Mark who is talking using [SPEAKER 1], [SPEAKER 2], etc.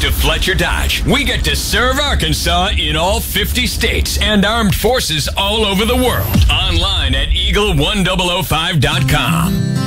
[SPEAKER 1] to Fletcher Dodge, we get to serve Arkansas in all 50 states and armed forces all over the world. Online at Eagle1005.com.